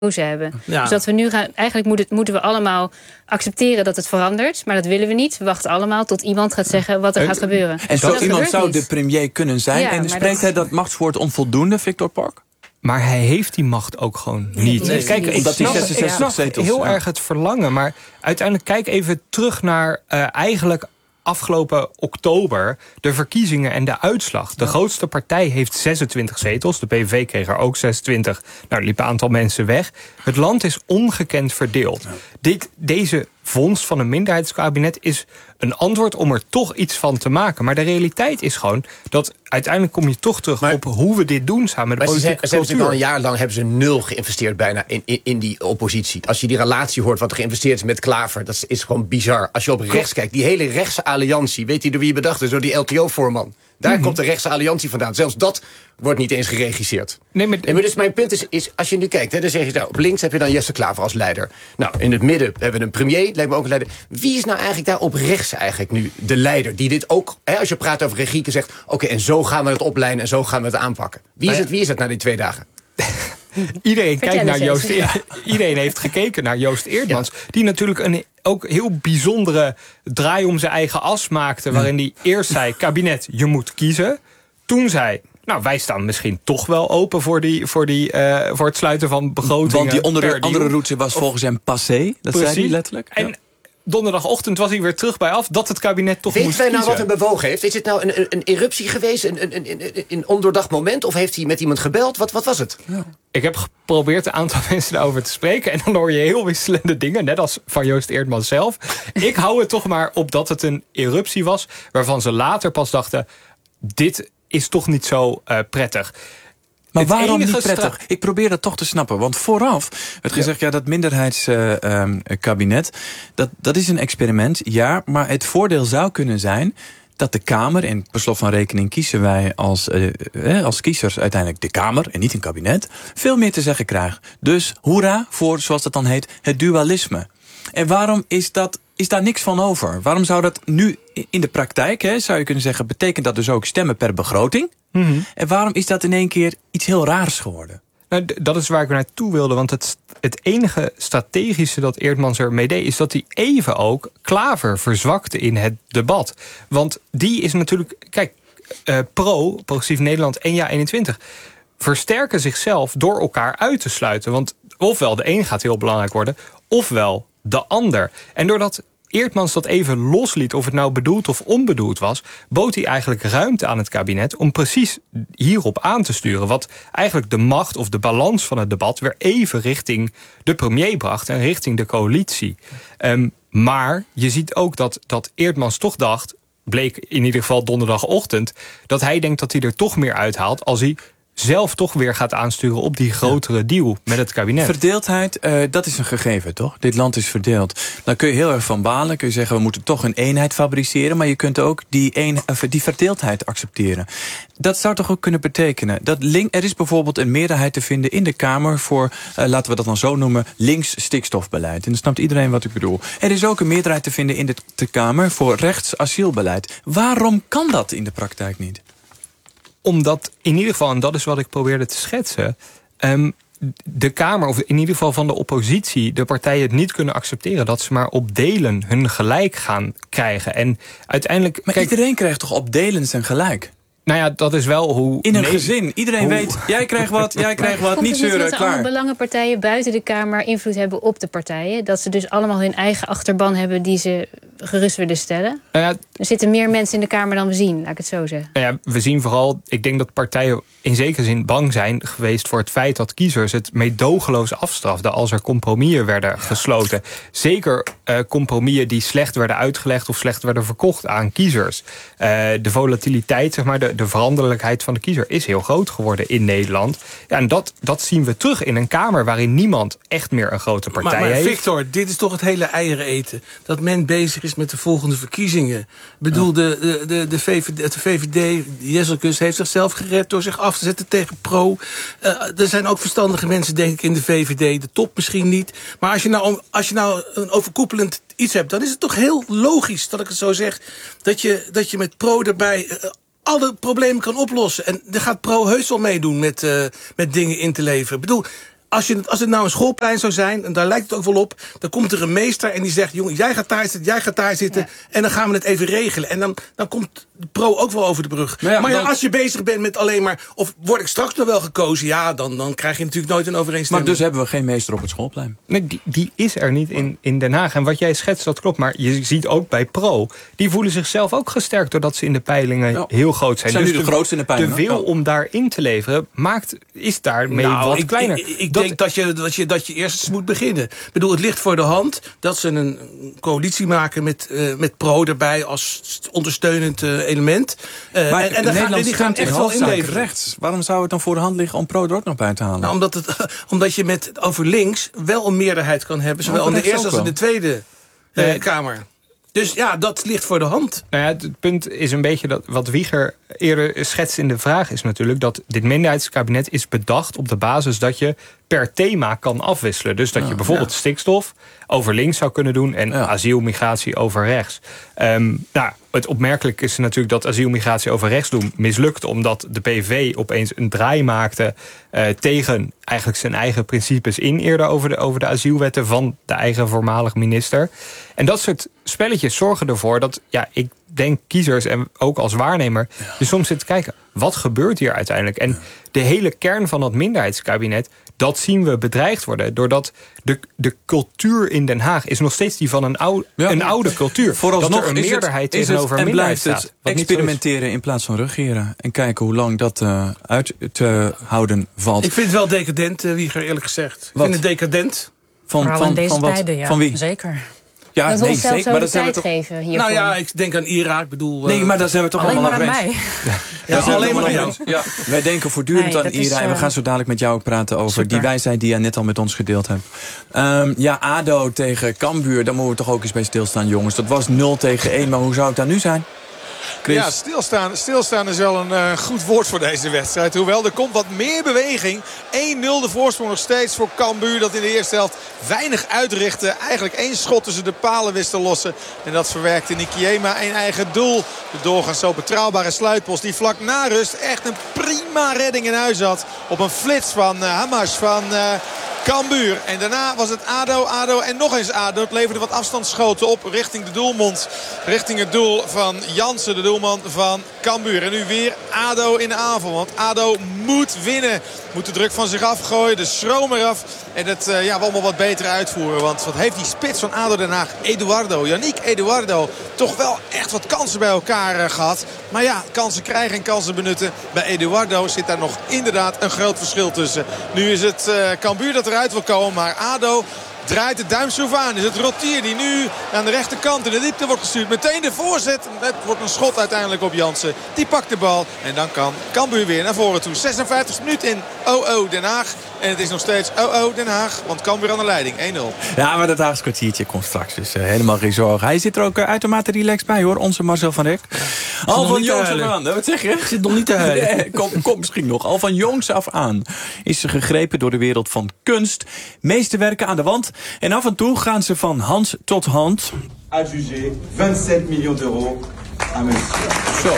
hebben. Ja. Dus dat we nu gaan, eigenlijk moeten we allemaal accepteren dat het verandert, maar dat willen we niet. We wachten allemaal tot iemand gaat zeggen wat er gaat gebeuren. En zo iemand zou de premier kunnen zijn. En spreekt hij dat machtswoord onvoldoende, Victor Park? Maar hij heeft die macht ook gewoon niet. Nee, kijk, ik snap heel erg het verlangen. Maar uiteindelijk kijk even terug naar eigenlijk afgelopen oktober de verkiezingen en de uitslag. De grootste partij heeft 26 zetels. De PVV kreeg er ook 26. Nou, er liep een aantal mensen weg. Het land is ongekend verdeeld. Deze vondst van een minderheidskabinet is een antwoord om er toch iets van te maken. Maar de realiteit is gewoon dat uiteindelijk kom je toch terug op hoe we dit doen samen met de politieke cultuur. Ze hebben natuurlijk al een jaar lang hebben ze 0 geïnvesteerd bijna in die oppositie. Als je die relatie hoort wat er geïnvesteerd is met Klaver, dat is gewoon bizar. Als je op rechts kijkt, die hele rechtse alliantie, weet je door wie bedacht is? Door die LTO-voorman. Daar komt de rechtse alliantie vandaan. Zelfs dat wordt niet eens geregisseerd. Maar dus mijn punt is als je nu kijkt, dan zeg je, nou, op links heb je dan Jesse Klaver als leider. Nou, in het midden hebben we een premier, lijkt me ook een leider. Wie is nou eigenlijk daar op rechts eigenlijk nu de leider? Die dit ook, als je praat over regie, zegt, oké, en zo gaan we het opleiden en zo gaan we het aanpakken. Wie is het na die 2 dagen? Iedereen heeft gekeken naar Joost Eerdmans. Ja. Die natuurlijk een ook heel bijzondere draai om zijn eigen as maakte. Waarin hij eerst zei, kabinet, je moet kiezen. Toen zei, nou, wij staan misschien toch wel open voor het sluiten van begrotingen. Want die andere route was volgens hem passé. Dat zei hij letterlijk. En donderdagochtend was hij weer terug bij af dat het kabinet toch moest kiezen. Weet wij nou wat hem bewogen heeft? Is het nou een eruptie geweest? Een ondoordacht moment? Of heeft hij met iemand gebeld? Wat was het? Ja. Ik heb geprobeerd een aantal mensen daarover te spreken. En dan hoor je heel wisselende dingen. Net als van Joost Eerdmans zelf. Ik hou het toch maar op dat het een eruptie was. Waarvan ze later pas dachten, dit is toch niet zo prettig. Maar waarom niet prettig? Ik probeer dat toch te snappen. Want vooraf werd gezegd, dat minderheidskabinet, dat is een experiment. Ja, maar het voordeel zou kunnen zijn dat de Kamer, en per slot van rekening kiezen wij als kiezers uiteindelijk de Kamer en niet een kabinet, veel meer te zeggen krijgt. Dus hoera voor, zoals dat dan heet, het dualisme. En waarom is daar niks van over? Waarom zou dat nu in de praktijk, zou je kunnen zeggen, betekent dat dus ook stemmen per begroting? Mm-hmm. En waarom is dat in één keer iets heel raars geworden? Nou, dat is waar ik naartoe wilde. Want het enige strategische dat Eerdmans ermee deed, is dat hij even ook Klaver verzwakte in het debat. Want die is natuurlijk, kijk, Progressief Nederland en JA21 versterken zichzelf door elkaar uit te sluiten. Want ofwel de een gaat heel belangrijk worden, ofwel de ander. En doordat Eerdmans dat even losliet, of het nou bedoeld of onbedoeld was, bood hij eigenlijk ruimte aan het kabinet om precies hierop aan te sturen. Wat eigenlijk de macht of de balans van het debat weer even richting de premier bracht en richting de coalitie. Maar je ziet ook dat Eerdmans toch dacht, bleek in ieder geval donderdagochtend, dat hij denkt dat hij er toch meer uithaalt als hij zelf toch weer gaat aansturen op die grotere deal met het kabinet. Verdeeldheid, dat is een gegeven, toch? Dit land is verdeeld. Dan kun je heel erg van balen. Kun je zeggen, we moeten toch een eenheid fabriceren. Maar je kunt ook die verdeeldheid accepteren. Dat zou toch ook kunnen betekenen dat er is bijvoorbeeld een meerderheid te vinden in de Kamer voor, laten we dat dan zo noemen, links stikstofbeleid. En dan snapt iedereen wat ik bedoel. Er is ook een meerderheid te vinden in de Kamer voor rechts asielbeleid. Waarom kan dat in de praktijk niet? Omdat in ieder geval, en dat is wat ik probeerde te schetsen, de Kamer, of in ieder geval van de oppositie, de partijen het niet kunnen accepteren dat ze maar op delen hun gelijk gaan krijgen. En uiteindelijk, maar iedereen krijgt toch op delen zijn gelijk? Nou ja, dat is wel hoe... In een gezin. Iedereen weet, jij krijgt wat, niet zeuren, dat klaar. Alle belangenpartijen buiten de Kamer invloed hebben op de partijen. Dat ze dus allemaal hun eigen achterban hebben die ze gerust willen stellen. Er zitten meer mensen in de Kamer dan we zien, laat ik het zo zeggen. We zien vooral, ik denk dat partijen in zekere zin bang zijn geweest voor het feit dat kiezers het meedogenloos afstraften als er compromissen werden gesloten. Zeker compromissen die slecht werden uitgelegd of slecht werden verkocht aan kiezers. De volatiliteit, zeg maar, de veranderlijkheid van de kiezer is heel groot geworden in Nederland. Ja, en dat zien we terug in een Kamer waarin niemand echt meer een grote partij heeft. Maar Victor, dit is toch het hele eieren eten. Dat men bezig is met de volgende verkiezingen. Ik bedoel, de VVD, Jesselkus, heeft zichzelf gered door zich af te zetten tegen Pro. Er zijn ook verstandige mensen, denk ik, in de VVD. De top misschien niet. Maar als je nou een overkoepelend iets hebt, dan is het toch heel logisch, dat ik het zo zeg, dat je met Pro erbij alle problemen kan oplossen. En daar gaat Pro heus wel meedoen met dingen in te leveren. Ik bedoel, als het nou een schoolplein zou zijn, en daar lijkt het ook wel op, dan komt er een meester en die zegt, jongen, jij gaat daar zitten, en dan gaan we het even regelen. En dan komt de pro ook wel over de brug. Maar als je bezig bent met alleen maar, of word ik straks nog wel gekozen, dan krijg je natuurlijk nooit een overeenstemming. Maar dus hebben we geen meester op het schoolplein. Nee, die is er niet in Den Haag. En wat jij schetst, dat klopt. Maar je ziet ook bij pro, die voelen zichzelf ook gesterkt doordat ze in de peilingen heel groot zijn. Zijn dus nu de grootste in de peilingen. De wil om daarin te leveren is daarmee wat kleiner. Ik denk dat je eerst moet beginnen. Ik bedoel, het ligt voor de hand dat ze een coalitie maken met pro erbij als ondersteunend element. Maar en die gaan echt wel inleveren. Rechts. Waarom zou het dan voor de hand liggen om pro er ook nog bij te halen? Nou, omdat je over links wel een meerderheid kan hebben, zowel in de Eerste als in de Tweede Kamer. Dus ja, dat ligt voor de hand. Nou ja, het punt is een beetje dat wat Wieger eerder schetst in de vraag is natuurlijk dat dit minderheidskabinet is bedacht op de basis dat je per thema kan afwisselen. Dus dat je bijvoorbeeld stikstof over links zou kunnen doen en asiel, migratie over rechts. Het opmerkelijke is natuurlijk dat asiel, migratie over rechts doen mislukt, omdat de PVV opeens een draai maakte tegen eigenlijk zijn eigen principes in eerder over de asielwetten van de eigen voormalig minister. En dat soort spelletjes zorgen ervoor dat, ik denk kiezers en ook als waarnemer, je soms zit te kijken, wat gebeurt hier uiteindelijk? En de hele kern van dat minderheidskabinet, dat zien we bedreigd worden. Doordat de cultuur in Den Haag is nog steeds die van een oude cultuur. Vooralsnog dat er een meerderheid tegenover en minderheid blijft staat. het experimenteren in plaats van regeren. En kijken hoe lang dat uit te houden valt. Ik vind het wel decadent, Wieger, eerlijk gezegd. Ik vind het decadent. Van deze wat? tijden, ja. Van wie? Zeker. Ja, dat nee, zeker. Maar dat tijd geven hiervoor. Nou ja, ik denk aan Irak. Bedoel, nee, maar daar zijn we toch allemaal aan mij. Alleen maar aan jou. Ja. Wij denken voortdurend aan Irak. En we gaan zo dadelijk met jou ook praten over die wijsheid die jij net al met ons gedeeld hebt. ADO tegen Cambuur, daar moeten we toch ook eens bij stilstaan, jongens. Dat was 0-1, maar hoe zou het dan nu zijn? Chris? Ja, stilstaan is wel een goed woord voor deze wedstrijd. Hoewel, er komt wat meer beweging. 1-0 de voorsprong nog steeds voor Cambuur. Dat in de eerste helft weinig uitrichtte. Eigenlijk 1 schot tussen de palen wist te lossen. En dat verwerkte Nikiema in eigen doel. De doorgaans zo betrouwbare sluitpost die vlak na rust echt een prima redding in huis had. Op een flits van Hamas van Cambuur. En daarna was het ADO en nog eens ADO. Het leverde wat afstandsschoten op richting de doelmond. Richting het doel van Jansen, de doelman van Cambuur. En nu weer ADO in de aanval. Want ADO moet winnen. Moet de druk van zich afgooien. De schroom eraf. En het allemaal wat beter uitvoeren. Want wat heeft die spits van ADO Den Haag, Yannick Eduardo, toch wel echt wat kansen bij elkaar gehad. Maar ja, kansen krijgen en kansen benutten. Bij Eduardo zit daar nog inderdaad een groot verschil tussen. Nu is het Cambuur dat eruit wil komen. Maar ADO draait de duimschroef aan. Is het Rotier die nu aan de rechterkant in de diepte wordt gestuurd. Meteen de voorzet. Het wordt een schot uiteindelijk op Jansen. Die pakt de bal. En dan kan Cambuur weer naar voren toe. 56 minuten in Den Haag. En het is nog steeds Den Haag. Want Cambuur aan de leiding. 1-0. Ja, maar dat Haagse kwartiertje komt straks. Dus helemaal geen zorgen. Hij zit er ook uitermate relaxed bij, hoor. Onze Marcel van Rek. Al van jongs af aan. Wat zeg je? Ik zit nog niet te huilen. Kom misschien nog. Al van jongs af aan is ze gegrepen door de wereld van kunst. Meeste werken aan de wand. En af en toe gaan ze van hand tot hand. Adjugé 27 miljoen euro aan monsieur. Zo,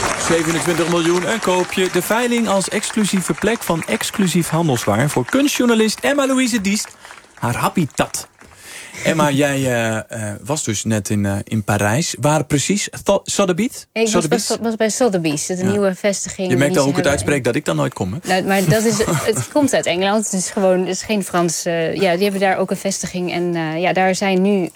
27 miljoen, een koopje. De veiling als exclusieve plek van exclusief handelswaar voor kunstjournalist Emma-Louise Diest. Haar habitat. Emma, jij was dus net in Parijs. Waar precies? Sotheby's? Ik was bij Sotheby's, de nieuwe vestiging. Je merkt al hoe ik het uitspreek dat ik dan nooit kom. Hè? Nou, maar dat is, het komt uit Engeland. Het is geen Frans. Die hebben daar ook een vestiging. En daar zijn nu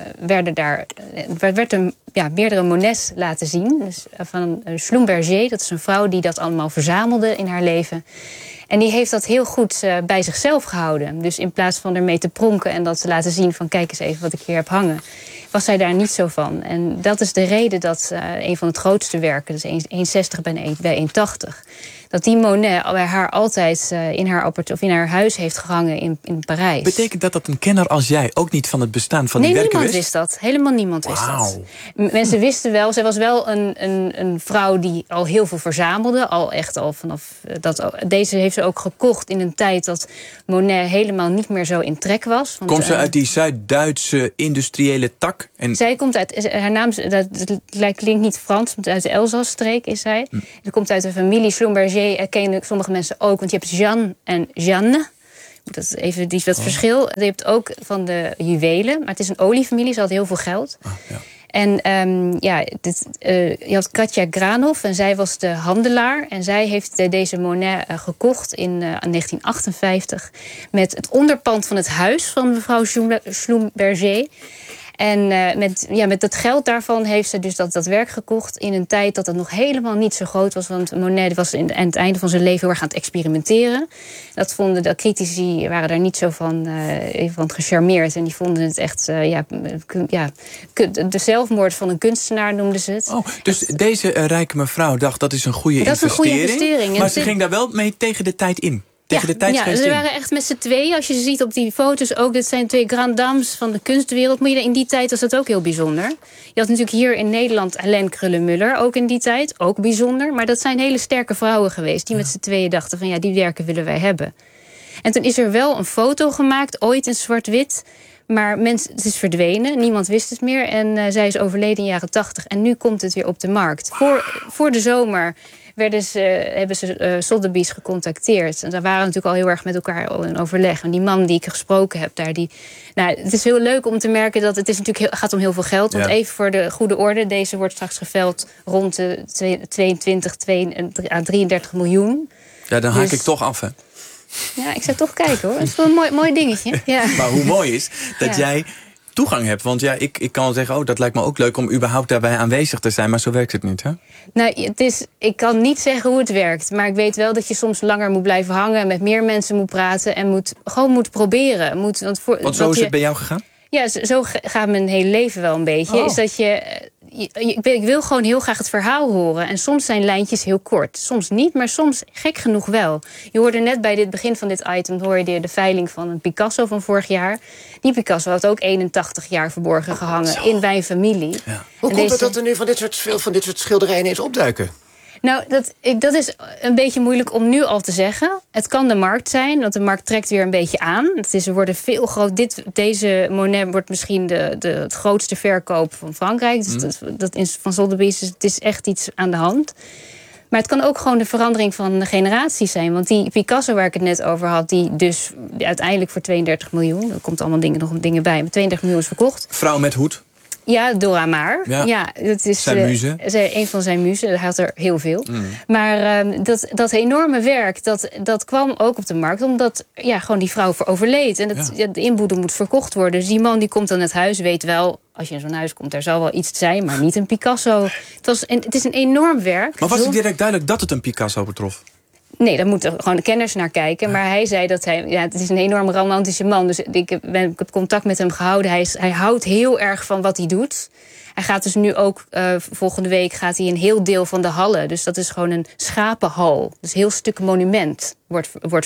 werd meerdere Monets laten zien. Dus, van Schlumberger, dat is een vrouw die dat allemaal verzamelde in haar leven. En die heeft dat heel goed bij zichzelf gehouden. Dus in plaats van ermee te pronken en dat te laten zien van kijk eens even wat ik hier heb hangen, was zij daar niet zo van. En dat is de reden dat een van het grootste werken, dus 1,60 bij 1,80... dat die Monet bij haar altijd in haar huis heeft gehangen in Parijs. Betekent dat een kenner als jij ook niet van het bestaan van die werken wist? Nee, niemand wist dat. Helemaal niemand wist dat. Mensen wisten wel, zij was wel een vrouw die al heel veel verzamelde. Al vanaf deze heeft ze ook gekocht in een tijd dat Monet helemaal niet meer zo in trek was. Want, komt ze uit die Zuid-Duitse industriële tak? Zij komt uit, haar naam klinkt niet Frans, want uit de Elzasstreek is zij. Ze komt uit de familie Schlumberger. Kennen sommige mensen ook, want je hebt Jean en Jeanne. Dat is even dat verschil. Je hebt ook van de juwelen, maar het is een oliefamilie, ze had heel veel geld. En je had Katja Granov en zij was de handelaar. En zij heeft deze Monet gekocht in 1958... met het onderpand van het huis van mevrouw Schlumberger. En met dat geld daarvan heeft ze dus dat werk gekocht in een tijd dat het nog helemaal niet zo groot was. Want Monet was aan het einde van zijn leven heel erg aan het experimenteren. Dat vonden de critici, waren daar niet zo van gecharmeerd. En die vonden het echt, de zelfmoord van een kunstenaar noemden ze het. Oh, dus deze rijke mevrouw dacht dat is een goede investering. Dat is een goede investering. Maar ze ging daar wel mee tegen de tijd in. Ze waren echt met z'n tweeën. Als je ze ziet op die foto's ook, dit zijn twee grand dames van de kunstwereld. Maar in die tijd was dat ook heel bijzonder. Je had natuurlijk hier in Nederland Alain Krullenmuller, ook in die tijd. Ook bijzonder. Maar dat zijn hele sterke vrouwen geweest die met z'n tweeën dachten van die werken willen wij hebben. En toen is er wel een foto gemaakt, ooit in zwart-wit. Maar het is verdwenen, niemand wist het meer. En zij is overleden in de jaren 80. En nu komt het weer op de markt. Voor de zomer hebben ze Sotheby's gecontacteerd. En daar waren natuurlijk al heel erg met elkaar in overleg. En die man die ik gesproken heb daar, het is heel leuk om te merken dat het is natuurlijk gaat om heel veel geld. Want even voor de goede orde, deze wordt straks geveld rond de 22 à 33 miljoen. Ja, dan haak ik toch af, hè? Ja, ik zou toch kijken, hoor. Het is wel een mooi dingetje. Ja. Maar hoe mooi is dat jij toegang hebt. Want ik kan zeggen, dat lijkt me ook leuk om überhaupt daarbij aanwezig te zijn. Maar zo werkt het niet, hè? Nou, ik kan niet zeggen hoe het werkt. Maar ik weet wel dat je soms langer moet blijven hangen, met meer mensen moet praten en gewoon moet proberen. Want zo is het bij jou gegaan? Ja, zo gaat mijn hele leven wel een beetje. Is dat ik wil gewoon heel graag het verhaal horen. En soms zijn lijntjes heel kort. Soms niet, maar soms gek genoeg wel. Je hoorde net bij het begin van dit item de veiling van een Picasso van vorig jaar. Die Picasso had ook 81 jaar verborgen gehangen in mijn familie. Ja. Hoe komt het dat er nu veel van dit soort schilderijen ineens opduiken? Nou, dat is een beetje moeilijk om nu al te zeggen. Het kan de markt zijn, want de markt trekt weer een beetje aan. Er worden veel groot. Deze Monet wordt misschien de grootste verkoop van Frankrijk. Dus dat is van Sotheby's. Dus het is echt iets aan de hand. Maar het kan ook gewoon de verandering van de generatie zijn. Want die Picasso waar ik het net over had, die dus uiteindelijk voor 32 miljoen... er komt allemaal nog dingen bij, maar 32 miljoen is verkocht. Vrouw met hoed. Ja, Dora Maar. Ja, dat is zijn muze. Een van zijn muzen. Hij had er heel veel. Maar dat enorme werk, dat kwam ook op de markt omdat gewoon die vrouw overleed. En de inboedel moet verkocht worden. Dus die man die komt dan het huis, weet wel, als je in zo'n huis komt, daar zal wel iets zijn, maar niet een Picasso. Het is een enorm werk. Maar was het direct duidelijk dat het een Picasso betrof? Nee, daar moeten gewoon de kenners naar kijken. Maar hij zei dat het is een enorm romantische man. Dus ik heb contact met hem gehouden. Hij houdt heel erg van wat hij doet. Hij gaat dus nu ook, volgende week gaat hij een heel deel van de hallen. Dus dat is gewoon een schapenhal. Dus een heel stuk monument wordt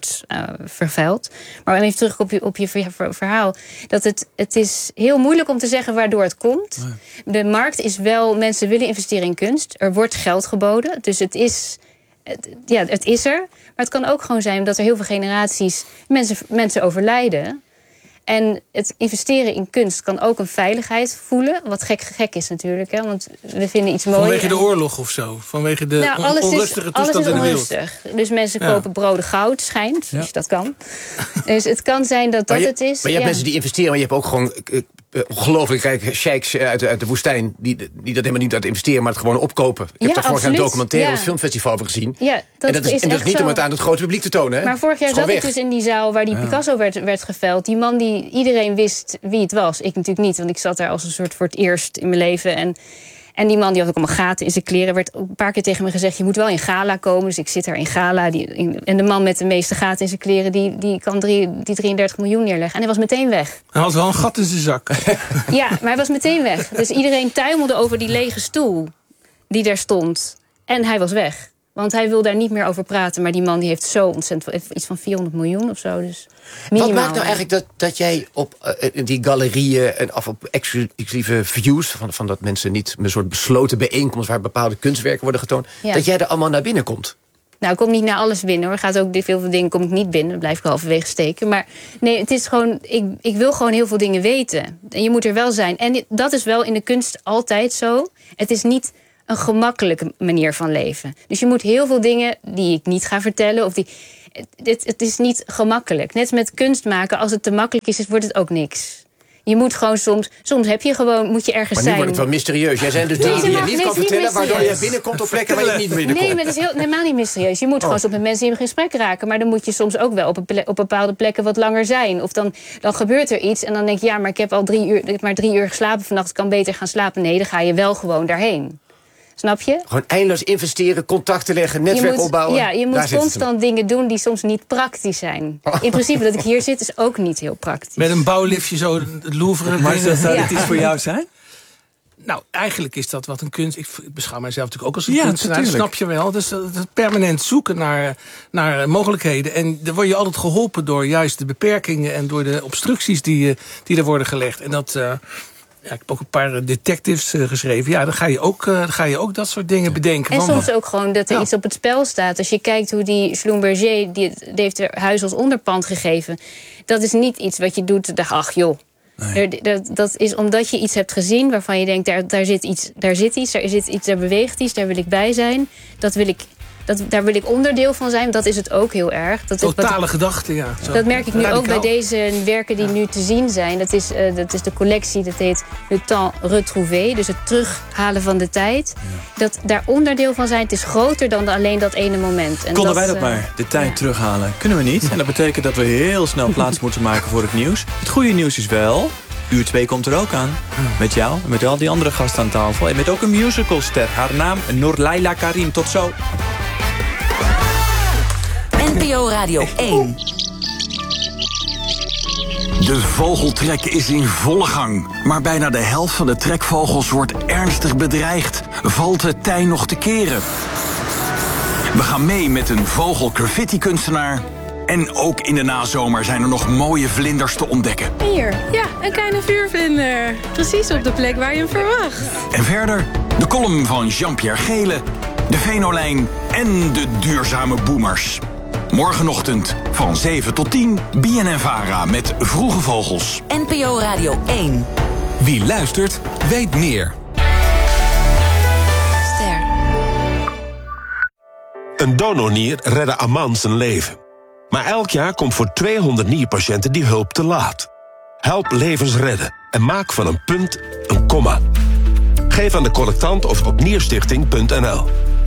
vervuild. Maar even terug op je verhaal. Dat het is heel moeilijk om te zeggen waardoor het komt. Nee. De markt is wel, mensen willen investeren in kunst. Er wordt geld geboden. Dus het is er. Maar het kan ook gewoon zijn dat er heel veel generaties mensen overlijden. En het investeren in kunst kan ook een veiligheid voelen. Wat gek is natuurlijk, hè, want we vinden iets moois. Vanwege de oorlog of zo? Vanwege de onrustige toestand in de wereld? Dus mensen kopen broden goud, schijnt. Dus dat kan. Dus het kan zijn dat het is. Maar je hebt mensen die investeren, maar je hebt ook gewoon ongelooflijk rijke sheiks uit de woestijn die dat helemaal niet uit investeren, maar het gewoon opkopen. Ik heb daar vorig jaar een documentaire op het filmfestival over gezien. Ja, dat is niet om het aan het grote publiek te tonen. Hè? Maar vorig jaar zat ik dus in die zaal waar die Picasso werd geveld. Die man die iedereen wist wie het was. Ik natuurlijk niet, want ik zat daar als een soort voor het eerst in mijn leven. En die man die had ook allemaal gaten in zijn kleren. Werd ook een paar keer tegen me gezegd, je moet wel in gala komen. Dus ik zit daar in gala. En de man met de meeste gaten in zijn kleren, die kan die 33 miljoen neerleggen. En hij was meteen weg. Hij had wel een gat in zijn zak. Ja, maar hij was meteen weg. Dus iedereen tuimelde over die lege stoel die daar stond. En hij was weg. Want hij wil daar niet meer over praten. Maar die man die heeft zo ontzettend iets van 400 miljoen of zo. Dus minimaal. Wat maakt nou eigenlijk dat jij op die galerieën en op exclusieve views van dat mensen niet een soort besloten bijeenkomst waar bepaalde kunstwerken worden getoond, dat jij er allemaal naar binnen komt? Nou, ik kom niet naar alles binnen, hoor. Veel dingen kom ik niet binnen. Dan blijf ik halverwege steken. Maar nee, het is gewoon, ik wil gewoon heel veel dingen weten. En je moet er wel zijn. En dat is wel in de kunst altijd zo. Het is niet een gemakkelijke manier van leven. Dus je moet heel veel dingen die ik niet ga vertellen, Het is niet gemakkelijk. Net met kunst maken, als het te makkelijk is, wordt het ook niks. Je moet gewoon soms heb je gewoon, moet je ergens zijn. Maar nu wordt het wel mysterieus. Jij zijn dus dingen die je niet kan vertellen, waardoor je binnenkomt op plekken waar je niet binnenkomt. Nee, maar dat is helemaal niet mysterieus. Je moet gewoon soms met mensen in gesprek raken. Maar dan moet je soms ook wel op bepaalde plekken wat langer zijn. Of dan gebeurt er iets en dan denk je, ja, maar ik heb al 3 uur geslapen vannacht. Ik kan beter gaan slapen. Nee, dan ga je wel gewoon daarheen. Snap je? Gewoon eindeloos investeren, contacten leggen, netwerk opbouwen. Ja, je moet constant dingen doen die soms niet praktisch zijn. In principe dat ik hier zit is ook niet heel praktisch. Met een bouwliftje zo het Louvre. Maar zou dit iets voor jou zijn? Nou, eigenlijk is dat wat een kunst. Ik beschouw mijzelf natuurlijk ook als een kunstenaar. Dat snap je wel. Dus het permanent zoeken naar mogelijkheden. En dan word je altijd geholpen door juist de beperkingen en door de obstructies die er worden gelegd. En dat. Ik heb ook een paar detectives geschreven. Ja, dan ga je ook dat soort dingen bedenken. En soms ook gewoon dat er iets op het spel staat. Als je kijkt hoe die Schlumberger, die heeft er huis als onderpand gegeven. Dat is niet iets wat je doet, ach joh. Nee. Dat is omdat je iets hebt gezien waarvan je denkt, daar zit iets, daar beweegt iets, daar wil ik bij zijn. Daar wil ik onderdeel van zijn. Dat is het ook heel erg. Totale gedachte, ja. Zo. Dat merk ik nu ook bij deze werken die nu te zien zijn. Dat is de collectie, dat heet Le Temps Retrouvé. Dus het terughalen van de tijd. Ja. Dat daar onderdeel van zijn. Het is groter dan alleen dat ene moment. En Konden wij dat maar, de tijd terughalen? Kunnen we niet. En dat betekent dat we heel snel plaats moeten maken voor het nieuws. Het goede nieuws is wel, uur 2 komt er ook aan. Met jou en met al die andere gasten aan tafel. En met ook een musicalster. Haar naam Noorlaila Karim. Tot zo. NPO Radio 1. De vogeltrek is in volle gang. Maar bijna de helft van de trekvogels wordt ernstig bedreigd. Valt het tij nog te keren? We gaan mee met een vogelgraffiti-kunstenaar. En ook in de nazomer zijn er nog mooie vlinders te ontdekken. Hier, ja, een kleine vuurvlinder. Precies op de plek waar je hem verwacht. En verder de column van Jean-Pierre Gele, de Venolijn en de duurzame boomers. Morgenochtend van 7 tot 10, BNN-Vara met Vroege Vogels. NPO Radio 1. Wie luistert, weet meer. Ster. Een donornier redde Aman zijn leven. Maar elk jaar komt voor 200 nierpatiënten die hulp te laat. Help levens redden en maak van een punt een komma. Geef aan de collectant of op nierstichting.nl.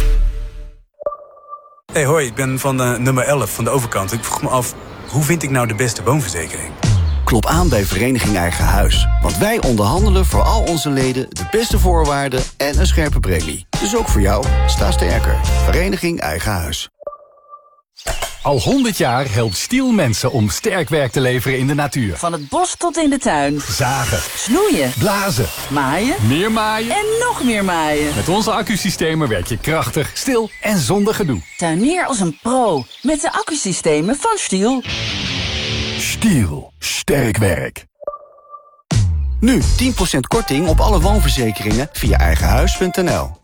Hey, hoi, ik ben van nummer 11 van de overkant. Ik vroeg me af, hoe vind ik nou de beste woonverzekering? Klop aan bij Vereniging Eigen Huis. Want wij onderhandelen voor al onze leden de beste voorwaarden en een scherpe premie. Dus ook voor jou, sta sterker. Vereniging Eigen Huis. Al 100 jaar helpt Stihl mensen om sterk werk te leveren in de natuur. Van het bos tot in de tuin. Zagen. Snoeien. Blazen. Maaien. Meer maaien. En nog meer maaien. Met onze accusystemen werk je krachtig, stil en zonder gedoe. Tuinier als een pro met de accusystemen van Stihl. Stihl. Sterk werk. Nu 10% korting op alle woonverzekeringen via eigenhuis.nl.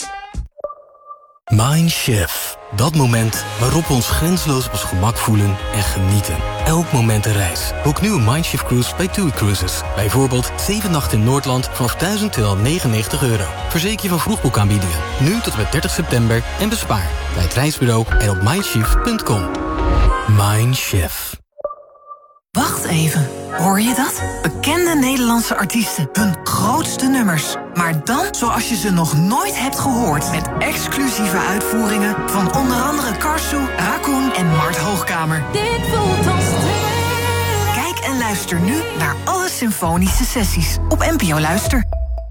Mindshift. Dat moment waarop we ons grenzeloos op ons gemak voelen en genieten. Elk moment een reis. Boek nu een Mindshift cruise bij TUI Cruises. Bijvoorbeeld 7 nachten in Noordland vanaf €1.299. Verzeker je van vroegboekaanbiedingen. Nu tot en met 30 september en bespaar. Bij het reisbureau en op mindshift.com. Mindshift. Wacht even, hoor je dat? Bekende Nederlandse artiesten, hun grootste nummers. Maar dan zoals je ze nog nooit hebt gehoord. Met exclusieve uitvoeringen van onder andere Karsu, Raccoon en Mart Hoogkamer. Dit voelt als Kijk en luister nu naar alle symfonische sessies op NPO Luister.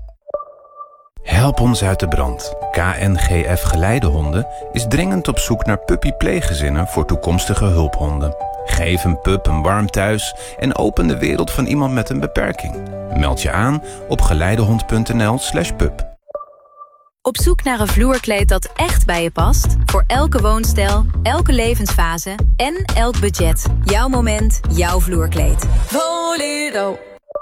Help ons uit de brand. KNGF Geleidehonden is dringend op zoek naar puppypleeggezinnen voor toekomstige hulphonden. Geef een pup een warm thuis en open de wereld van iemand met een beperking. Meld je aan op geleidehond.nl/pup. Op zoek naar een vloerkleed dat echt bij je past? Voor elke woonstijl, elke levensfase en elk budget. Jouw moment, jouw vloerkleed. Voledo.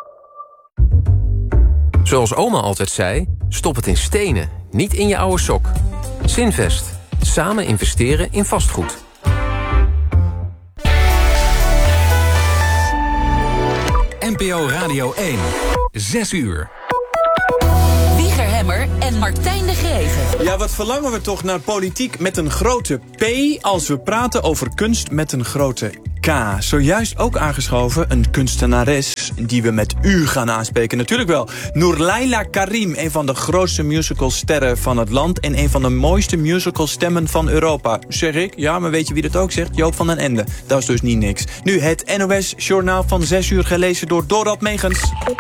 Zoals oma altijd zei, stop het in stenen, niet in je oude sok. Zinvest. Samen investeren in vastgoed. NPO Radio 1. 6 uur. Wieger Emmer en Martijn de Greven. Ja, wat verlangen we toch naar politiek met een grote P... als we praten over kunst met een grote K. Zojuist ook aangeschoven een kunstenares die we met u gaan aanspreken. Natuurlijk wel. Noorlaila Karim, een van de grootste musicalsterren van het land... en een van de mooiste musicalstemmen van Europa. Zeg ik? Ja, maar weet je wie dat ook zegt? Joop van den Ende. Dat is dus niet niks. Nu het NOS-journaal van 6 uur gelezen door Dorald Megens.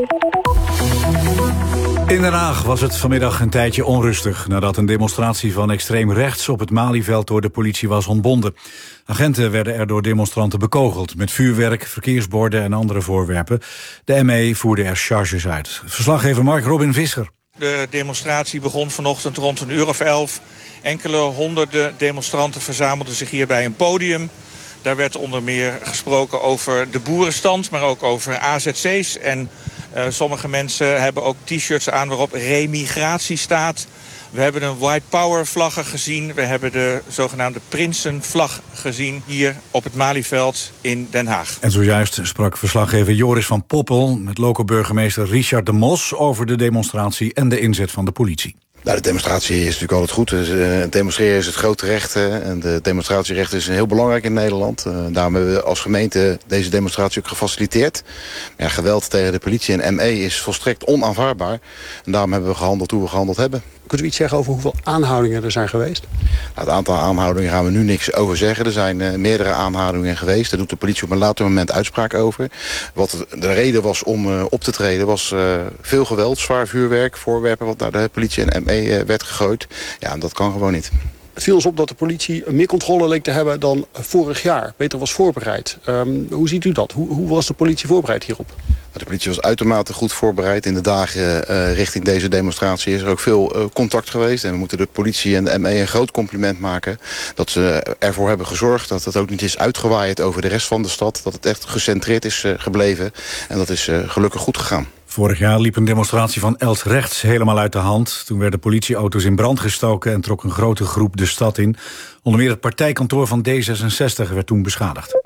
In Den Haag was het vanmiddag een tijdje onrustig... nadat een demonstratie van extreem rechts op het Malieveld door de politie was ontbonden. Agenten werden er door demonstranten bekogeld... met vuurwerk, verkeersborden en andere voorwerpen. De ME voerde er charges uit. Verslaggever Mark Robin Visser. De demonstratie begon vanochtend rond 11:00. Enkele honderden demonstranten verzamelden zich hier bij een podium. Daar werd onder meer gesproken over de boerenstand... maar ook over AZC's en... sommige mensen hebben ook t-shirts aan waarop remigratie staat. We hebben een White Power vlaggen gezien. We hebben de zogenaamde Prinsenvlag gezien hier op het Malieveld in Den Haag. En zojuist sprak verslaggever Joris van Poppel met loco-burgemeester Richard de Mos over de demonstratie en de inzet van de politie. Nou, de demonstratie is natuurlijk altijd goed. Het demonstreren is het grote recht. En de demonstratierecht is heel belangrijk in Nederland. Daarom hebben we als gemeente deze demonstratie ook gefaciliteerd. Ja, geweld tegen de politie en ME is volstrekt onaanvaardbaar. En daarom hebben we gehandeld hoe we gehandeld hebben. Kunt u iets zeggen over hoeveel aanhoudingen er zijn geweest? Nou, het aantal aanhoudingen gaan we nu niks over zeggen. Er zijn meerdere aanhoudingen geweest. Daar doet de politie op een later moment uitspraak over. Wat de reden was om op te treden was veel geweld, zwaar vuurwerk, voorwerpen wat naar de politie en ME werd gegooid. Ja, en dat kan gewoon niet. Het viel ons op dat de politie meer controle leek te hebben dan vorig jaar. Beter was voorbereid. Hoe ziet u dat? Hoe was de politie voorbereid hierop? De politie was uitermate goed voorbereid. In de dagen richting deze demonstratie is er ook veel contact geweest. En we moeten de politie en de ME een groot compliment maken. Dat ze ervoor hebben gezorgd dat het ook niet is uitgewaaid over de rest van de stad. Dat het echt gecentreerd is gebleven. En dat is gelukkig goed gegaan. Vorig jaar liep een demonstratie van Els Rechts helemaal uit de hand. Toen werden politieauto's in brand gestoken en trok een grote groep de stad in. Onder meer het partijkantoor van D66 werd toen beschadigd.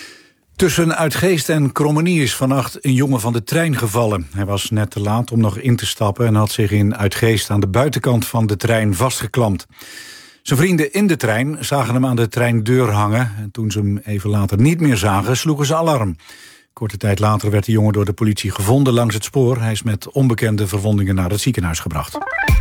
Tussen Uitgeest en Krommenie is vannacht een jongen van de trein gevallen. Hij was net te laat om nog in te stappen en had zich in Uitgeest aan de buitenkant van de trein vastgeklampt. Zijn vrienden in de trein zagen hem aan de treindeur hangen. En toen ze hem even later niet meer zagen, sloegen ze alarm. Korte tijd later werd de jongen door de politie gevonden langs het spoor. Hij is met onbekende verwondingen naar het ziekenhuis gebracht.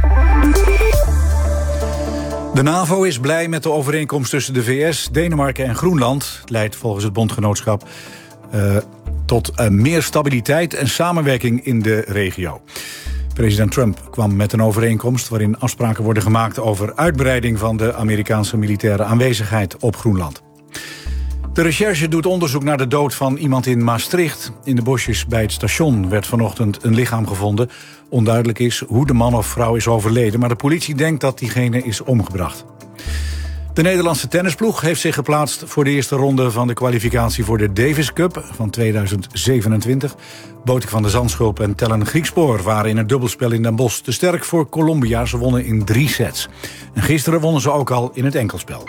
De NAVO is blij met de overeenkomst tussen de VS, Denemarken en Groenland. Het leidt volgens het bondgenootschap tot meer stabiliteit en samenwerking in de regio. President Trump kwam met een overeenkomst waarin afspraken worden gemaakt over uitbreiding van de Amerikaanse militaire aanwezigheid op Groenland. De recherche doet onderzoek naar de dood van iemand in Maastricht. In de bosjes bij het station werd vanochtend een lichaam gevonden. Onduidelijk is hoe de man of vrouw is overleden, maar de politie denkt dat diegene is omgebracht. De Nederlandse tennisploeg heeft zich geplaatst voor de eerste ronde van de kwalificatie voor de Davis Cup van 2027. Botik van de Zandschulp en Tellen Griekspoor waren in het dubbelspel in Den Bosch te sterk voor Colombia. Ze wonnen in 3 sets. En gisteren wonnen ze ook al in het enkelspel.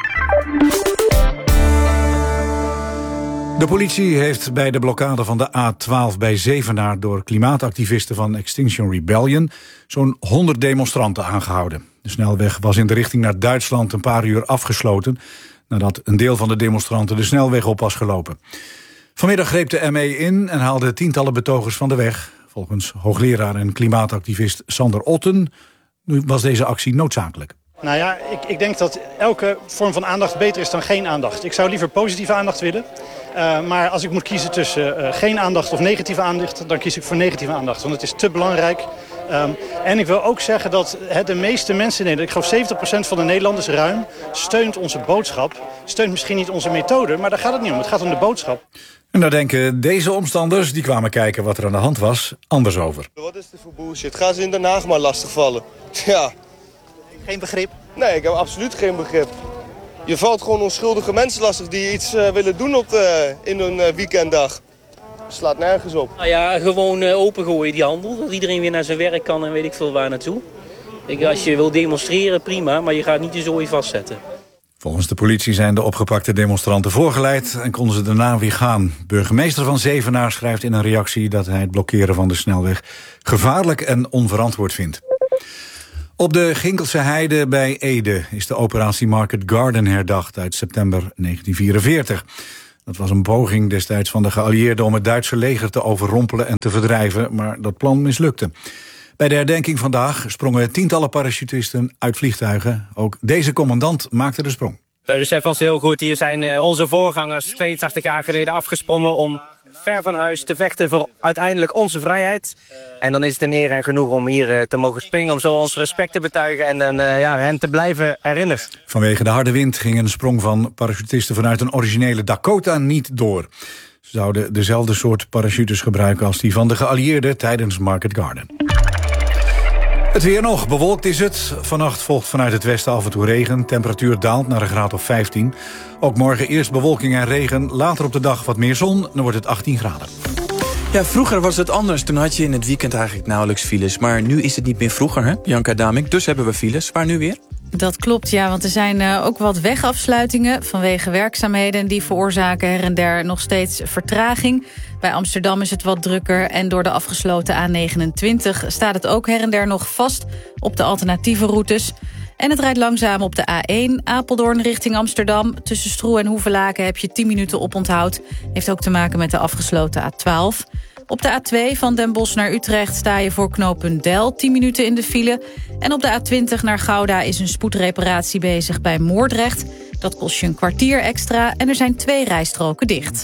De politie heeft bij de blokkade van de A12 bij Zevenaar door klimaatactivisten van Extinction Rebellion zo'n 100 demonstranten aangehouden. De snelweg was in de richting naar Duitsland een paar uur afgesloten nadat een deel van de demonstranten de snelweg op was gelopen. Vanmiddag greep de ME in en haalde tientallen betogers van de weg. Volgens hoogleraar en klimaatactivist Sander Otten was deze actie noodzakelijk. Nou ja, ik denk dat elke vorm van aandacht beter is dan geen aandacht. Ik zou liever positieve aandacht willen. Maar als ik moet kiezen tussen geen aandacht of negatieve aandacht, dan kies ik voor negatieve aandacht. Want het is te belangrijk. En ik wil ook zeggen dat de meeste mensen in Nederland, ik geloof 70% van de Nederlanders ruim, steunt onze boodschap. Steunt misschien niet onze methode, maar daar gaat het niet om. Het gaat om de boodschap. En daar denken deze omstanders, die kwamen kijken wat er aan de hand was, anders over. Wat is dit voor bullshit? Gaan ze in Den Haag maar lastigvallen? Ja. Geen begrip? Nee, ik heb absoluut geen begrip. Je valt gewoon onschuldige mensen lastig die iets willen doen in hun weekenddag. Slaat nergens op. Nou ja, gewoon opengooien die handel. Dat iedereen weer naar zijn werk kan en weet ik veel waar naartoe. Als je wil demonstreren, prima, maar je gaat niet de zooi vastzetten. Volgens de politie zijn de opgepakte demonstranten voorgeleid en konden ze daarna weer gaan. Burgemeester van Zevenaar schrijft in een reactie dat hij het blokkeren van de snelweg gevaarlijk en onverantwoord vindt. Op de Ginkelse Heide bij Ede is de operatie Market Garden herdacht uit september 1944. Dat was een poging destijds van de geallieerden om het Duitse leger te overrompelen en te verdrijven, maar dat plan mislukte. Bij de herdenking vandaag sprongen tientallen parachutisten uit vliegtuigen. Ook deze commandant maakte de sprong. We beseffen ons heel goed, hier zijn onze voorgangers 82 jaar geleden afgesprongen om ver van huis te vechten voor uiteindelijk onze vrijheid. En dan is het een eer en genoeg om hier te mogen springen, om zo ons respect te betuigen en hen te blijven herinneren. Vanwege de harde wind ging een sprong van parachutisten vanuit een originele Dakota niet door. Ze zouden dezelfde soort parachutes gebruiken als die van de geallieerden tijdens Market Garden. Het weer nog. Bewolkt is het. Vannacht volgt vanuit het westen af en toe regen. Temperatuur daalt naar een graad of 15. Ook morgen eerst bewolking en regen. Later op de dag wat meer zon. Dan wordt het 18 graden. Ja, vroeger was het anders. Toen had je in het weekend eigenlijk nauwelijks files. Maar nu is het niet meer vroeger, hè, Bianca Damink. Dus hebben we files. Waar nu weer? Dat klopt, ja, want er zijn ook wat wegafsluitingen vanwege werkzaamheden. En die veroorzaken her en der nog steeds vertraging. Bij Amsterdam is het wat drukker en door de afgesloten A29 staat het ook her en der nog vast op de alternatieve routes. En het rijdt langzaam op de A1, Apeldoorn richting Amsterdam. Tussen Stroe en Hoevelaken heb je 10 minuten oponthoud. Heeft ook te maken met de afgesloten A12. Op de A2 van Den Bosch naar Utrecht sta je voor knooppunt Del 10 minuten in de file. En op de A20 naar Gouda is een spoedreparatie bezig bij Moordrecht. Dat kost je een kwartier extra en er zijn 2 rijstroken dicht.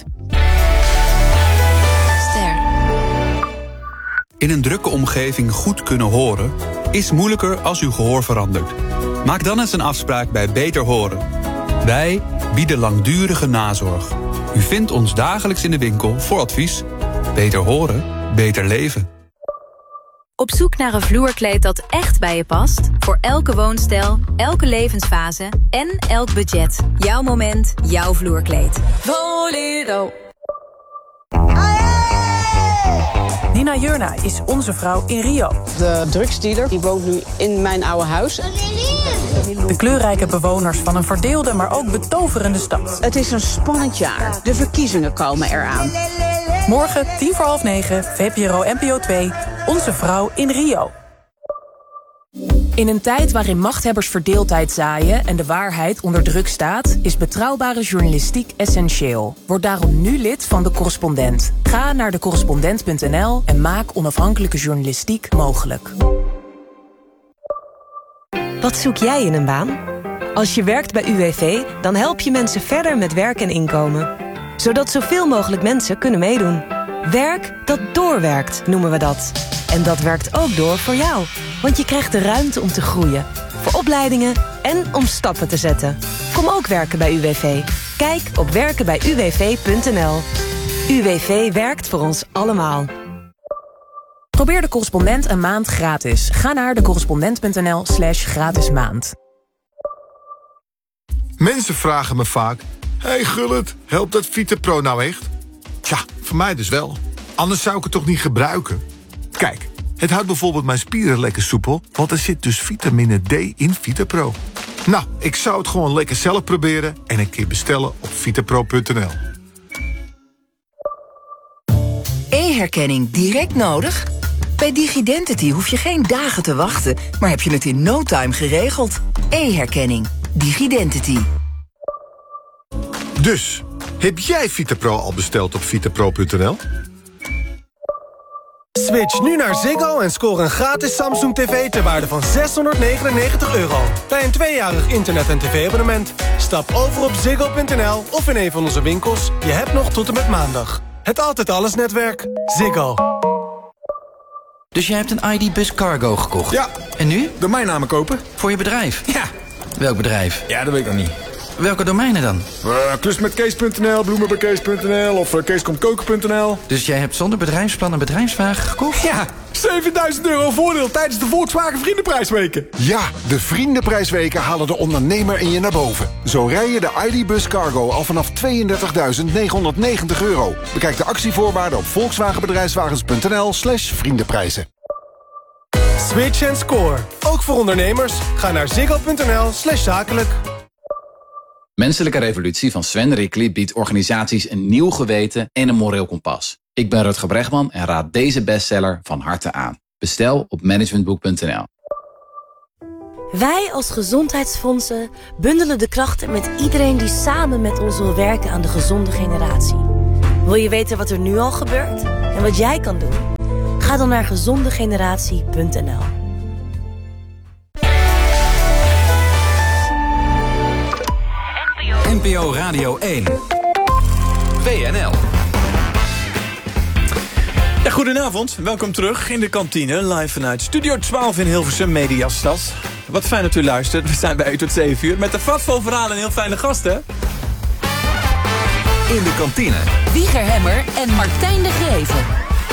In een drukke omgeving goed kunnen horen is moeilijker als uw gehoor verandert. Maak dan eens een afspraak bij Beter Horen. Wij bieden langdurige nazorg. U vindt ons dagelijks in de winkel voor advies. Beter horen, beter leven. Op zoek naar een vloerkleed dat echt bij je past? Voor elke woonstijl, elke levensfase en elk budget. Jouw moment, jouw vloerkleed. Voledo. Nina Jurna is onze vrouw in Rio. De drugsdealer die woont nu in mijn oude huis. De kleurrijke bewoners van een verdeelde, maar ook betoverende stad. Het is een spannend jaar. De verkiezingen komen eraan. Morgen 9:10, VPRO NPO 2, Onze Vrouw in Rio. In een tijd waarin machthebbers verdeeldheid zaaien en de waarheid onder druk staat, is betrouwbare journalistiek essentieel. Word daarom nu lid van De Correspondent. Ga naar decorrespondent.nl en maak onafhankelijke journalistiek mogelijk. Wat zoek jij in een baan? Als je werkt bij UWV, dan help je mensen verder met werk en inkomen. Zodat zoveel mogelijk mensen kunnen meedoen. Werk dat doorwerkt, noemen we dat. En dat werkt ook door voor jou. Want je krijgt de ruimte om te groeien. Voor opleidingen en om stappen te zetten. Kom ook werken bij UWV. Kijk op werkenbijuwv.nl. UWV werkt voor ons allemaal. Probeer De Correspondent een maand gratis. Ga naar decorrespondent.nl/gratis maand. Mensen vragen me vaak: hey Gullit, helpt dat VitaPro nou echt? Tja, voor mij dus wel. Anders zou ik het toch niet gebruiken? Kijk, het houdt bijvoorbeeld mijn spieren lekker soepel, want er zit dus vitamine D in VitaPro. Nou, ik zou het gewoon lekker zelf proberen en een keer bestellen op vitapro.nl. E-herkenning direct nodig? Bij DigiDentity hoef je geen dagen te wachten, maar heb je het in no time geregeld. E-herkenning. DigiDentity. Dus, heb jij VitaPro al besteld op vitapro.nl? Switch nu naar Ziggo en score een gratis Samsung TV ter waarde van €699. Bij een 2-jarig internet- en tv-abonnement. Stap over op ziggo.nl of in een van onze winkels. Je hebt nog tot en met maandag. Het Altijd Alles netwerk. Ziggo. Dus jij hebt een ID-Bus Cargo gekocht? Ja. En nu? Domeinnamen kopen. Voor je bedrijf? Ja. Welk bedrijf? Ja, dat weet ik nog niet. Welke domeinen dan? Klusmetkees.nl, bloemenbekees.nl of keeskomkoken.nl. Dus jij hebt zonder bedrijfsplan een bedrijfswagen gekocht? Ja, €7.000 voordeel tijdens de Volkswagen Vriendenprijsweken. Ja, de Vriendenprijsweken halen de ondernemer in je naar boven. Zo rij je de ID-Bus Cargo al vanaf €32.990. Bekijk de actievoorwaarden op volkswagenbedrijfswagens.nl/vriendenprijzen. Switch en score. Ook voor ondernemers. Ga naar ziggo.nl/zakelijk. Menselijke Revolutie van Sven Rickly biedt organisaties een nieuw geweten en een moreel kompas. Ik ben Rutger Bregman en raad deze bestseller van harte aan. Bestel op managementboek.nl. Wij als gezondheidsfondsen bundelen de krachten met iedereen die samen met ons wil werken aan de gezonde generatie. Wil je weten wat er nu al gebeurt en wat jij kan doen? Ga dan naar gezondegeneratie.nl. NPO Radio 1. WNL. Ja, goedenavond, welkom terug in de kantine. Live vanuit Studio 12 in Hilversum, Mediastad. Wat fijn dat u luistert. We zijn bij u tot 7 uur met een vat vol verhalen en heel fijne gasten. In de kantine. Wieger Hemmer en Martijn de Greven.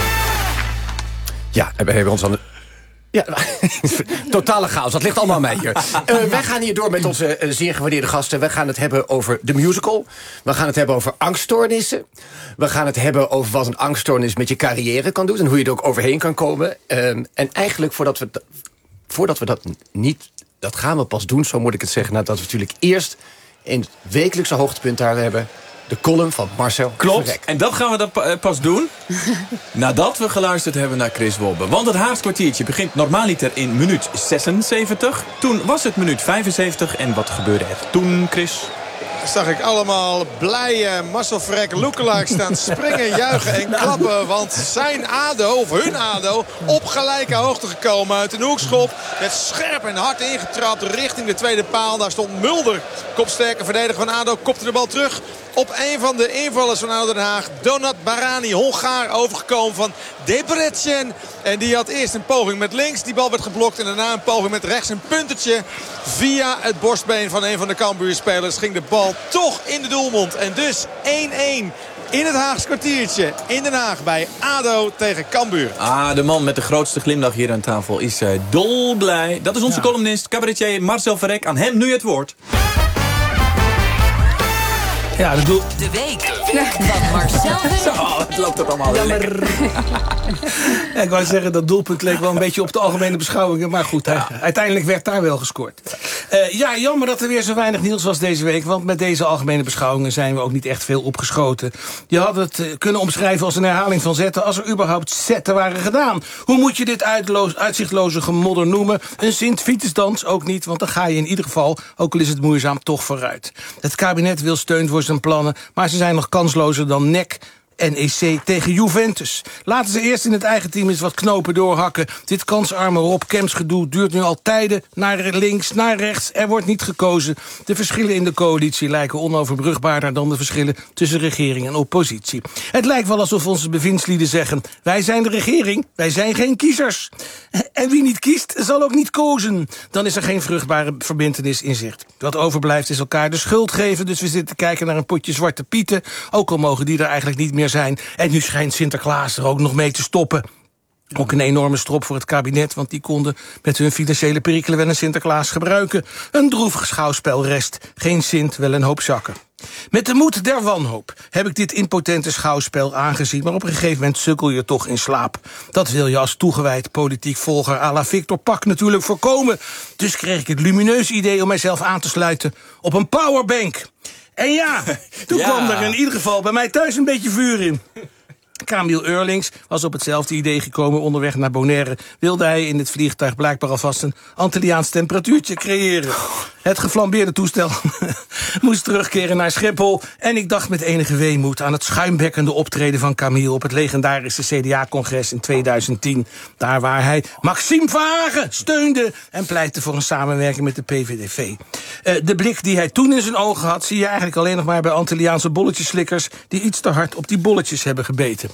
Ja, we hebben ons aan de... Ja, totale chaos. Dat ligt allemaal aan mij hier. Wij gaan hier door met onze zeer gewaardeerde gasten. We gaan het hebben over de musical. We gaan het hebben over angststoornissen. We gaan het hebben over wat een angststoornis met je carrière kan doen. En hoe je er ook overheen kan komen. En eigenlijk voordat we dat niet... Dat gaan we pas doen, zo moet ik het zeggen. Nadat we natuurlijk eerst een wekelijkse hoogtepunt daar hebben. De column van Marcel Klopt, Verrek. en dat gaan we dan pas doen nadat we geluisterd hebben naar Chris Wobbe. Want het Haags kwartiertje begint normaaliter in minuut 76. Toen was het minuut 75. En wat gebeurde er toen, Chris? Zag ik allemaal blije Marcel Verrek lookalikes staan springen, juichen en klappen. Want zijn ADO, of hun ADO, op gelijke hoogte gekomen uit een hoekschop. Met scherp en hard ingetrapt richting de tweede paal. Daar stond Mulder, kopsterke verdediger van ADO, kopte de bal terug op een van de invallers van ADO Den Haag. Donat Barani, Hongaar, overgekomen van Debrecen. En die had eerst een poging met links. Die bal werd geblokt en daarna een poging met rechts. Een puntertje via het borstbeen van een van de Cambuurspelers. Ging de bal toch in de doelmond. En dus 1-1 in het Haags kwartiertje in Den Haag bij ADO tegen Cambuur. De man met de grootste glimlach hier aan tafel is dolblij. Dat is onze columnist, cabaretier Marcel Verrek. Aan hem nu het woord. Ja, De week van Marcel Verrek. Het loopt het allemaal weer lekker. Ja, ik wou zeggen, dat doelpunt leek wel een beetje op de algemene beschouwingen. Maar goed, uiteindelijk werd daar wel gescoord. Jammer dat er weer zo weinig nieuws was deze week. Want met deze algemene beschouwingen zijn we ook niet echt veel opgeschoten. Je had het kunnen omschrijven als een herhaling van zetten, als er überhaupt zetten waren gedaan. Hoe moet je dit uitzichtloze gemodder noemen? Een Sint-Vitusdans ook niet, want dan ga je in ieder geval, ook al is het moeizaam, toch vooruit. Het kabinet wil steun voor zijn plannen, maar ze zijn nog kanslozer dan NEC tegen Juventus. Laten ze eerst in het eigen team eens wat knopen doorhakken. Dit kansarme Rob Kemps gedoe duurt nu al tijden. Naar links, naar rechts. Er wordt niet gekozen. De verschillen in de coalitie lijken onoverbrugbaarder dan de verschillen tussen regering en oppositie. Het lijkt wel alsof onze bewindslieden zeggen: wij zijn de regering, wij zijn geen kiezers. En wie niet kiest, zal ook niet kozen. Dan is er geen vruchtbare verbintenis in zicht. Wat overblijft is elkaar de schuld geven. Dus we zitten te kijken naar een potje zwarte pieten. Ook al mogen die er eigenlijk niet meer zijn. En nu schijnt Sinterklaas er ook nog mee te stoppen. Ook een enorme strop voor het kabinet, want die konden met hun financiële perikelen wel een Sinterklaas gebruiken. Een droevig schouwspel rest, geen Sint, wel een hoop zakken. Met de moed der wanhoop heb ik dit impotente schouwspel aangezien, maar op een gegeven moment sukkel je toch in slaap. Dat wil je als toegewijd politiek volger à la Victor Pak natuurlijk voorkomen. Dus kreeg ik het lumineuze idee om mijzelf aan te sluiten op een powerbank. En ja, toen kwam er in ieder geval bij mij thuis een beetje vuur in. Camille Eurlings was op hetzelfde idee gekomen. Onderweg naar Bonaire wilde hij in het vliegtuig blijkbaar alvast een Antilliaans temperatuurtje creëren. Het geflambeerde toestel moest terugkeren naar Schiphol. En ik dacht met enige weemoed aan het schuimbekkende optreden van Camille op het legendarische CDA-congres in 2010. Daar waar hij Maxime Verhagen steunde en pleitte voor een samenwerking met de PVDV. De blik die hij toen in zijn ogen had, zie je eigenlijk alleen nog maar bij Antilliaanse bolletjeslikkers die iets te hard op die bolletjes hebben gebeten.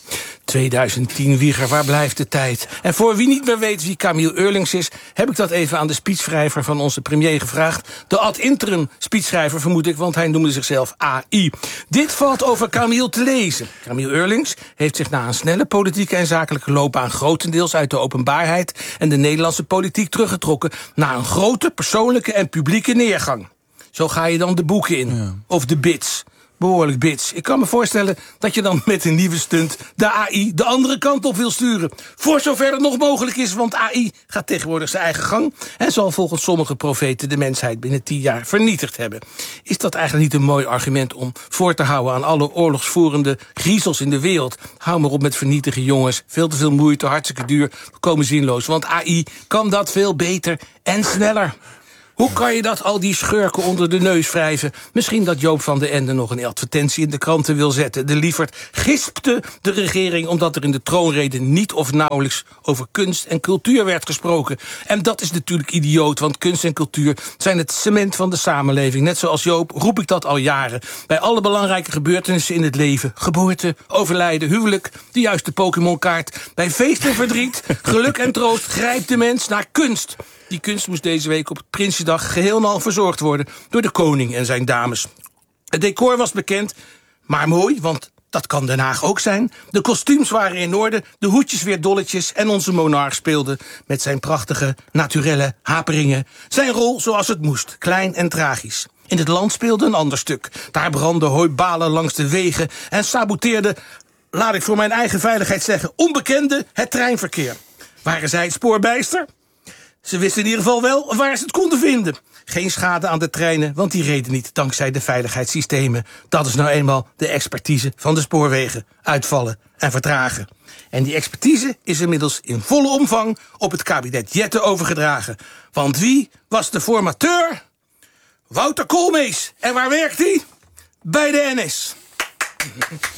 2010, Wieger, waar blijft de tijd? En voor wie niet meer weet wie Camille Eurlings is, heb ik dat even aan de speechschrijver van onze premier gevraagd. De ad interim speechschrijver, vermoed ik, want hij noemde zichzelf AI. Dit valt over Camille te lezen. Camille Eurlings heeft zich na een snelle politieke en zakelijke loopbaan grotendeels uit de openbaarheid en de Nederlandse politiek teruggetrokken na een grote persoonlijke en publieke neergang. Zo ga je dan de boeken in. Ja. Of de bits. Behoorlijk bits. Ik kan me voorstellen dat je dan met een nieuwe stunt de AI de andere kant op wil sturen. Voor zover het nog mogelijk is, want AI gaat tegenwoordig zijn eigen gang en zal volgens sommige profeten de mensheid binnen 10 jaar vernietigd hebben. Is dat eigenlijk niet een mooi argument om voor te houden aan alle oorlogsvoerende griezels in de wereld? Hou maar op met vernietigen, jongens. Veel te veel moeite, hartstikke duur, volkomen zinloos. Want AI kan dat veel beter en sneller. Hoe kan je dat al die schurken onder de neus wrijven? Misschien dat Joop van den Ende nog een advertentie in de kranten wil zetten. De lieverd gispte de regering omdat er in de troonrede niet of nauwelijks over kunst en cultuur werd gesproken. En dat is natuurlijk idioot, want kunst en cultuur zijn het cement van de samenleving. Net zoals Joop roep ik dat al jaren. Bij alle belangrijke gebeurtenissen in het leven, geboorte, overlijden, huwelijk, de juiste Pokémon-kaart. Bij feest en verdriet, geluk en troost grijpt de mens naar kunst. Die kunst moest deze week op Prinsjesdag geheel verzorgd worden door de koning en zijn dames. Het decor was bekend, maar mooi, want dat kan Den Haag ook zijn. De kostuums waren in orde, de hoedjes weer dolletjes en onze monarch speelde met zijn prachtige naturelle haperingen zijn rol zoals het moest, klein en tragisch. In het land speelde een ander stuk. Daar brandden hooibalen langs de wegen en saboteerde, laat ik voor mijn eigen veiligheid zeggen, onbekenden het treinverkeer. Waren zij het spoorbijster? Ze wisten in ieder geval wel waar ze het konden vinden. Geen schade aan de treinen, want die reden niet dankzij de veiligheidssystemen. Dat is nou eenmaal de expertise van de spoorwegen. Uitvallen en vertragen. En die expertise is inmiddels in volle omvang op het kabinet Jette overgedragen. Want wie was de formateur? Wouter Koolmees. En waar werkt hij? Bij de NS.